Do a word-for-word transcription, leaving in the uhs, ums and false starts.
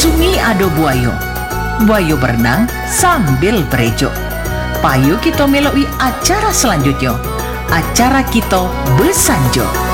Sungai ado buayo. Buayo berenang sambil berejo. Payo kita meloi acara selanjutnya. Acara kita besanjo.